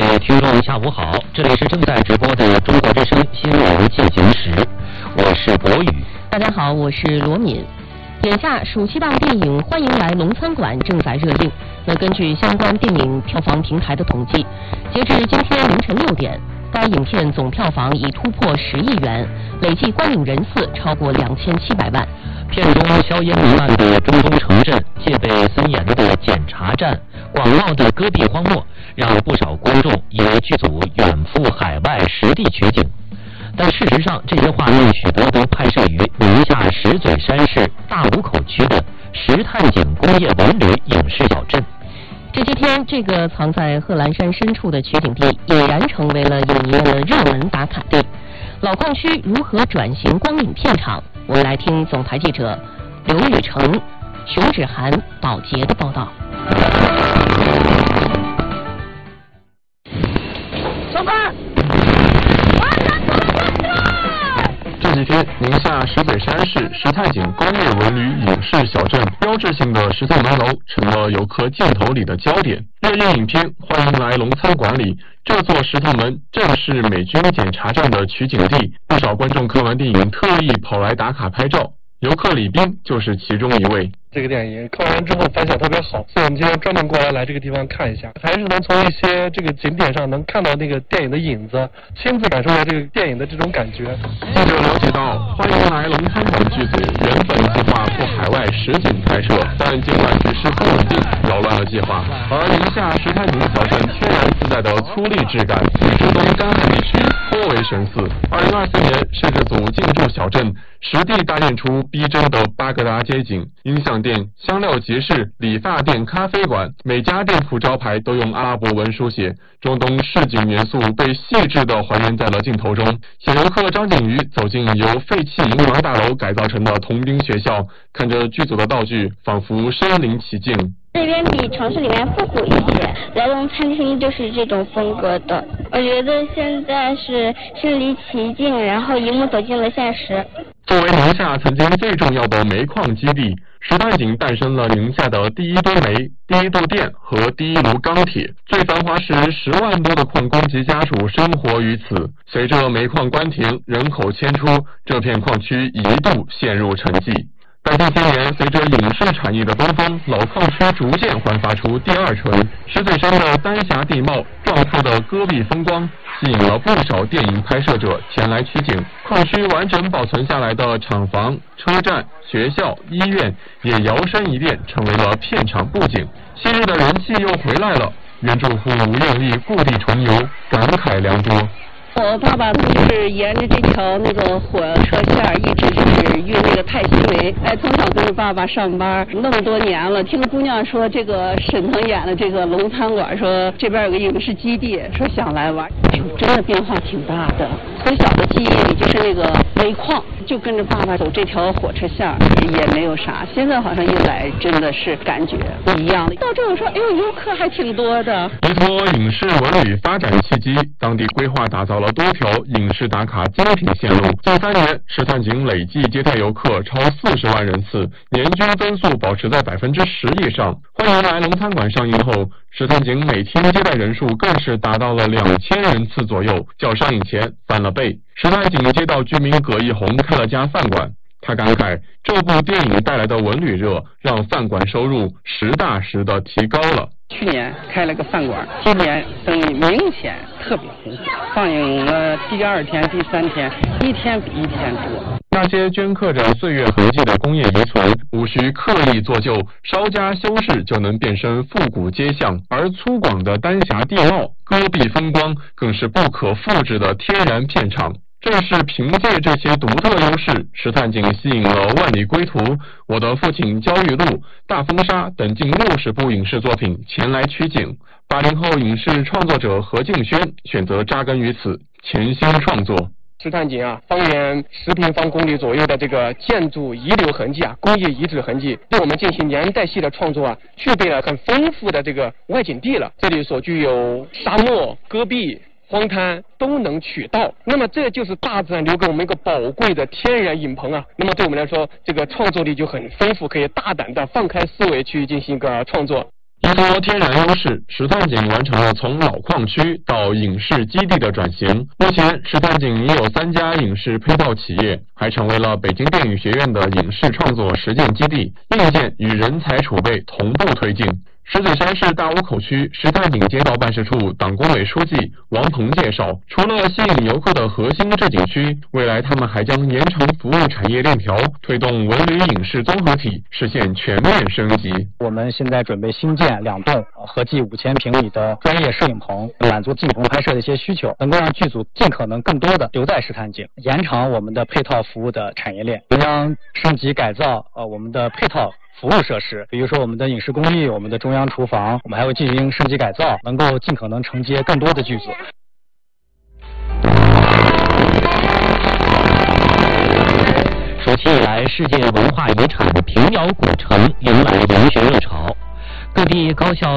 位听众，下午好，这里是正在直播的中国之声新闻进行时，我是博宇。 大家好，我是罗敏。眼下暑期档电影《欢迎来龙餐馆》正在热映。那根据相关电影票房平台的统计，截至今天凌晨6点，该影片总票房已突破10亿元，累计观影人次超过2700万。 片中硝烟弥漫的中东城镇、戒备森严的检查站、广袤的戈壁荒漠，让不少观众以为剧组远赴海外实地取景。但事实上，这些画面许多都拍摄于宁夏石嘴山市大沽口区的石炭井工业文旅影视小镇。 这些天，这个藏在贺兰山深处的取景地已然成为了影迷们的热门打卡地。老矿区如何转型光影片场？我们来听总台记者刘雨成、熊芷涵、宝洁的报道。 上班！这几天，宁夏石嘴山市石炭井工业文旅影视小镇标志性的石头门楼成了游客镜头里的焦点。热映影片《欢迎来龙餐馆》里，这座石头门正是美军检查站的取景地，不少观众看完电影特意跑来打卡拍照。游客李斌就是其中一位。 这个电影看完之后反响特别好，所以我们今天专门过来这个地方看一下，还是能从一些这个景点上能看到那个电影的影子，亲自感受到这个电影的这种感觉。 记者了解到，欢迎来龙餐馆剧组原本计划赴海外实景拍摄，但境外局势不稳定，扰乱了计划。而宁夏石炭井小镇天然自带的粗砺质感，与中东干旱地区颇为神似。2024年，摄制组进驻小镇，实地搭建出逼真的巴格达街景，音响店、香料集市、理发店、咖啡馆，每家店铺招牌都用阿拉伯文书写，中东市井元素被细致地还原在了镜头中。小游客张景瑜走进由废弃银行大楼改造成的童兵学校，看着剧组的道具，仿佛身临其境。 这边比城市里面复古一些，来龙餐厅就是这种风格的。我觉得现在是身临其境，然后一幕走进了现实。 作为宁夏曾经最重要的煤矿基地，石炭井诞生了宁夏的第一吨煤、第一度电和第一炉钢铁。最繁华时，10万多的矿工及家属生活于此。随着煤矿关停，人口迁出，这片矿区一度陷入沉寂。但近些年，随着影视产业的东风，老矿区逐渐焕发出第二春。石嘴山的丹霞地貌、壮阔的戈壁风光，吸引了不少电影拍摄者前来取景。矿区完整保存下来的厂房、车站、学校、医院也摇身一变成为了片场布景。昔日的人气又回来了，原住户吴艳丽故地重游，感慨良多。 我爸爸就是沿着这条那个火车线一直就是运那个钛锡煤，从小跟着爸爸上班那么多年了。听姑娘说，这个沈腾演的这个龙餐馆，说这边有个影视基地，说想来玩，真的变化挺大的。从小的记忆里就是那个煤矿，就跟着爸爸走这条火车线，也没有啥。现在好像一来真的是感觉不一样了。到这我说，哎呦，游客还挺多的。 依托影视文旅发展契机，当地规划打造了多条影视打卡精品线路。近3年，石炭井累计接待游客超40万人次，年均增速保持在10%以上。欢迎来龙餐馆上映后，石炭井每天接待人数更是达到了2000人次左右，较上映前翻了倍。石炭井街道居民葛一红开了家饭馆，他感慨这部电影带来的文旅热，让饭馆收入实打实的提高了。 去年开了个饭馆，今年生意明显特别红火，放映了第2天、第3天，一天比一天多。 那些镌刻着岁月痕迹的工业遗存，无需刻意做旧，稍加修饰就能变身复古街巷。而粗犷的丹霞地貌、戈壁风光，更是不可复制的天然片场。正是凭借这些独特优势，石炭井吸引了《万里归途》、《我的父亲焦裕禄》、《大风沙》等近60部影视作品前来取景。80后影视创作者何敬轩选择扎根于此，潜心创作。 石炭井方圆10平方公里左右的这个建筑遗留痕迹工业遗址痕迹，对我们进行年代系的创作具备了很丰富的这个外景地了。这里所具有沙漠、戈壁、荒滩都能取到，那么这就是大自然留给我们一个宝贵的天然影棚那么对我们来说，这个创作力就很丰富，可以大胆的放开思维去进行一个创作。 一依托天然优势，石炭井完成了从老矿区到影视基地的转型。目前，石炭井已有3家影视配套企业，还成为了北京电影学院的影视创作实践基地，硬件与人才储备同步推进。石景山市大窝口区石炭井街道办事处党工委书记王鹏介绍，除了吸引游客的核心制景区，未来他们还将延长服务产业链条，推动文旅影视综合体实现全面升级。 我们现在准备新建2栋合计5000平米的专业摄影棚，满足镜棚拍摄的一些需求，能够让剧组尽可能更多的留在石炭井，延长我们的配套服务的产业链，将升级改造我们的配套服务设施，比如说我们的影视工艺、我们的中央厨房，我们还会进行升级改造，能够尽可能承接更多的剧组。 暑期以来，世界文化遗产平遥古城迎来游学热潮，各地高校